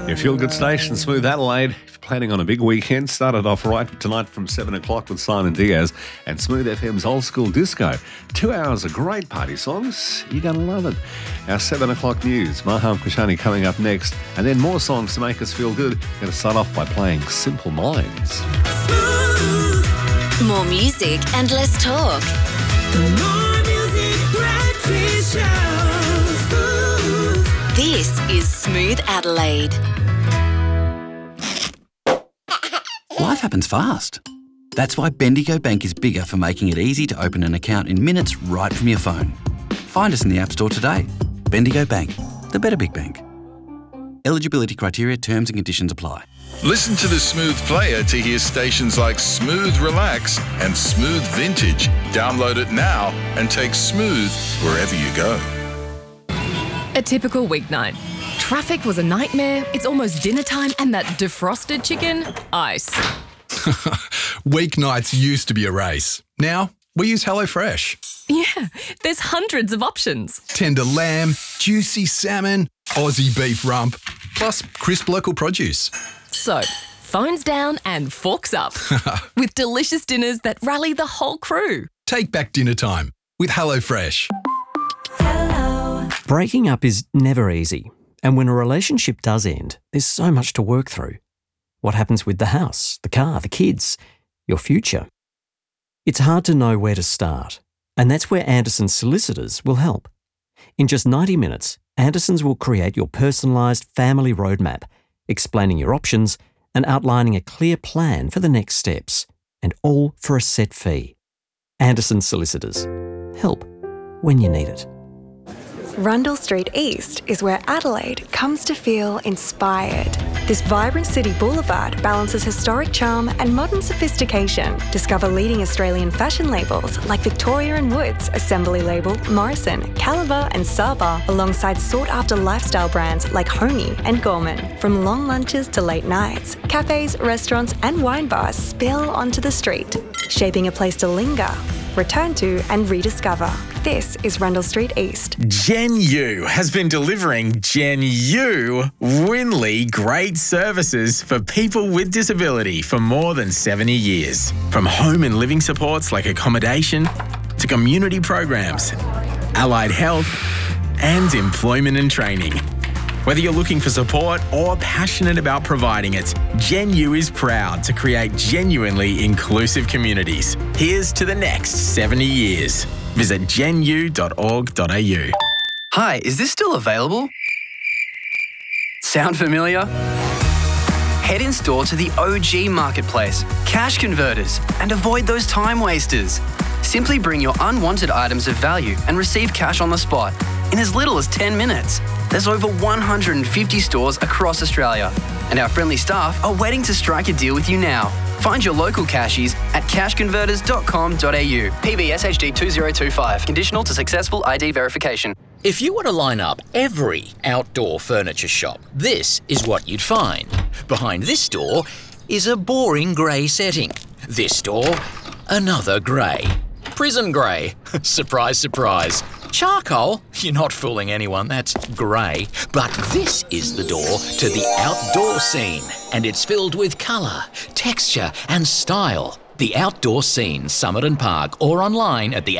Your feel-good station, Smooth Adelaide. If you're planning on a big weekend, started off right tonight from 7 o'clock with Simon Diaz and Smooth FM's Old School Disco. 2 hours of great party songs. You're going to love it. Our 7 o'clock news. Maham Kushani coming up next. And then more songs to make us feel good. Going to start off by playing Simple Minds. Smooth. More music and less talk. The More Music Breakfast Show. Smooth. This is Smooth Adelaide. Life happens fast. That's why Bendigo Bank is bigger for making it easy to open an account in minutes right from your phone. Find us in the App Store today. Bendigo Bank, the better big bank. Eligibility criteria, terms and conditions apply. Listen to the Smooth player to hear stations like Smooth Relax and Smooth Vintage. Download it now and take Smooth wherever you go. A typical weeknight. Traffic was a nightmare, it's almost dinner time, and that defrosted chicken, ice. Weeknights used to be a race. Now, we use HelloFresh. Yeah, there's hundreds of options. Tender lamb, juicy salmon, Aussie beef rump, plus crisp local produce. So, phones down and forks up. With delicious dinners that rally the whole crew. Take back dinner time with HelloFresh. Breaking up is never easy. And when a relationship does end, there's so much to work through. What happens with the house, the car, the kids, your future? It's hard to know where to start, and that's where Anderson's Solicitors will help. In just 90 minutes, Anderson's will create your personalised family roadmap, explaining your options and outlining a clear plan for the next steps, and all for a set fee. Anderson's Solicitors. Help when you need it. Rundle Street East is where Adelaide comes to feel inspired. This vibrant city boulevard balances historic charm and modern sophistication. Discover leading Australian fashion labels like Victoria & Woods, Assembly Label, Morrison, Caliber and Saba, alongside sought-after lifestyle brands like Honey and Gorman. From long lunches to late nights, cafes, restaurants and wine bars spill onto the street, shaping a place to linger, return to and rediscover. This is Rundle Street East. Gen U has been delivering Gen U Winley great services for people with disability for more than 70 years. From home and living supports like accommodation to community programs, allied health and employment and training. Whether you're looking for support or passionate about providing it, Gen U is proud to create genuinely inclusive communities. Here's to the next 70 years. Visit genu.org.au. Hi, is this still available? Sound familiar? Head in store to the OG Marketplace, Cash Converters, and avoid those time wasters. Simply bring your unwanted items of value and receive cash on the spot in as little as 10 minutes. There's over 150 stores across Australia, and our friendly staff are waiting to strike a deal with you now. Find your local cashies at cashconverters.com.au. PBS HD 2025. Conditional to successful ID verification. If you were to line up every outdoor furniture shop, this is what you'd find. Behind this door is a boring grey setting. This door, another grey. Prison grey. Surprise, surprise. Charcoal? You're not fooling anyone, that's grey. But this is the door to the outdoor scene, and it's filled with colour, texture and style. The Outdoor Scene, Summit and Park, or online at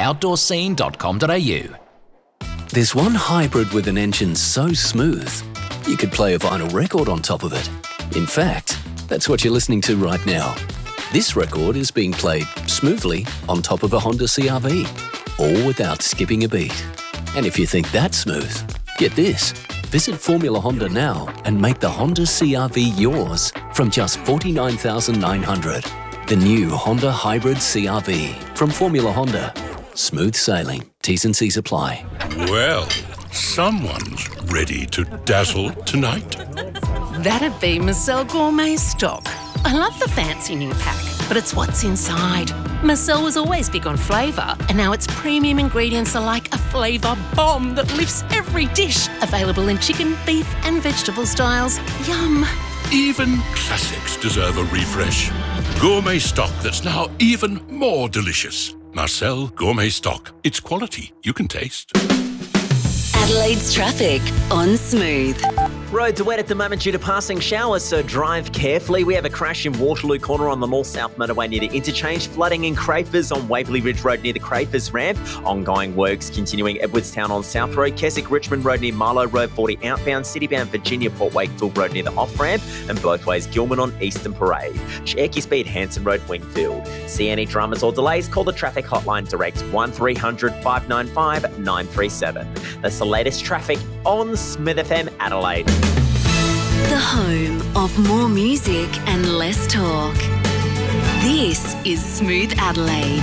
theoutdoorscene.com.au. There's one hybrid with an engine so smooth, you could play a vinyl record on top of it. In fact, that's what you're listening to right now. This record is being played smoothly on top of a Honda CR-V, all without skipping a beat. And if you think that's smooth, get this. Visit Formula Honda now and make the Honda CR-V yours from just $49,900. The new Honda Hybrid CR-V from Formula Honda. Smooth sailing. T's and C's apply. Well, someone's ready to dazzle tonight. That'd be Marcel Gourmet Stock. I love the fancy new pack, but it's what's inside. Marcel was always big on flavour, and now its premium ingredients are like a flavour bomb that lifts every dish. Available in chicken, beef and vegetable styles. Yum. Even classics deserve a refresh. Gourmet stock that's now even more delicious. Marcel Gourmet Stock. It's quality you can taste. Adelaide's traffic on Smooth. Roads are wet at the moment due to passing showers, so drive carefully. We have a crash in Waterloo Corner on the north-south motorway near the interchange. Flooding in Crafers on Waverley Ridge Road near the Crafers ramp. Ongoing works continuing Edwardstown on South Road. Keswick Richmond Road near Marlow Road 40 outbound. Citybound Virginia Port Wakefield Road near the off-ramp. And both ways Gilman on Eastern Parade. Check your speed Hanson Road Wingfield. See any dramas or delays? Call the traffic hotline direct 1300 595 937. That's the latest traffic on Smooth FM Adelaide. The home of more music and less talk. This is Smooth Adelaide.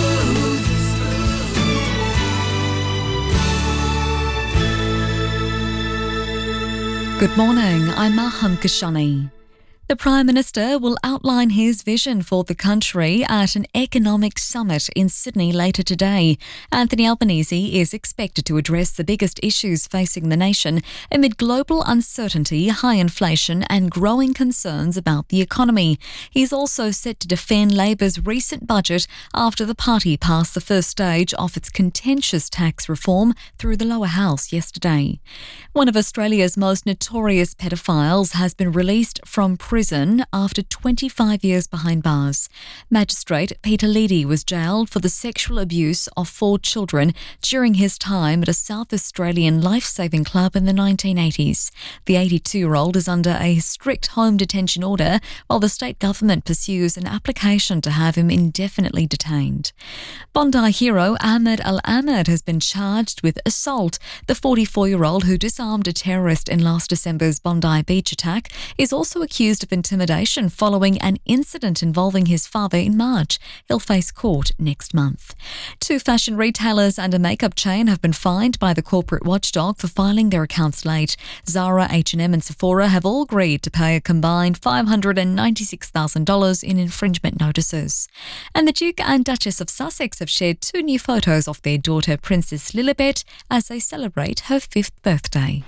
Good morning, I'm Maham Kashani. The Prime Minister will outline his vision for the country at an economic summit in Sydney later today. Anthony Albanese is expected to address the biggest issues facing the nation amid global uncertainty, high inflation and growing concerns about the economy. He's also set to defend Labor's recent budget after the party passed the first stage of its contentious tax reform through the lower house yesterday. One of Australia's most notorious pedophiles has been released from prison after 25 years behind bars. Magistrate Peter Leedy was jailed for the sexual abuse of 4 children during his time at a South Australian life-saving club in the 1980s. The 82-year-old is under a strict home detention order while the state government pursues an application to have him indefinitely detained. Bondi hero Ahmed Al-Ahmed has been charged with assault. The 44-year-old who disarmed a terrorist in last December's Bondi Beach attack is also accused of intimidation following an incident involving his father in March. He'll face court next month. 2 fashion retailers and a makeup chain have been fined by the corporate watchdog for filing their accounts late. Zara, H&M and Sephora have all agreed to pay a combined $596,000 in infringement notices. And the Duke and Duchess of Sussex have shared 2 new photos of their daughter Princess Lilibet as they celebrate her 5th birthday.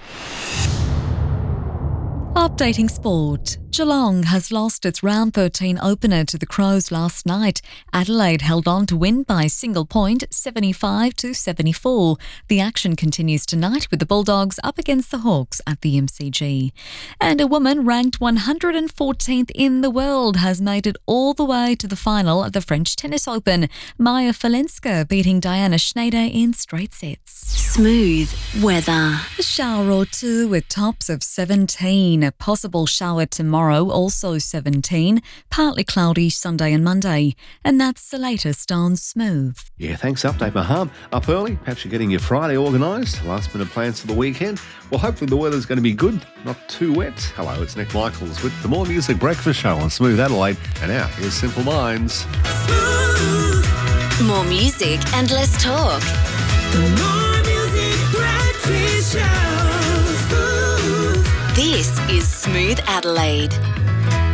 Updating sport. Geelong has lost its round 13 opener to the Crows last night. Adelaide held on to win by a single point, 75-74. The action continues tonight with the Bulldogs up against the Hawks at the MCG. And a woman ranked 114th in the world has made it all the way to the final at the French Tennis Open. Maya Falenska beating Diana Schneider in straight sets. Smooth weather. A shower or two with tops of 17. A possible shower tomorrow, also 17. Partly cloudy Sunday and Monday. And that's the latest on Smooth. Yeah, thanks. Update, Maham. Up early, perhaps you're getting your Friday organised. Last minute plans for the weekend. Well, hopefully the weather's going to be good, not too wet. Hello, it's Nick Michaels with the More Music Breakfast Show on Smooth Adelaide. And now, here's Simple Minds. More music and less talk. The More Music Breakfast Show. This is Smooth Adelaide.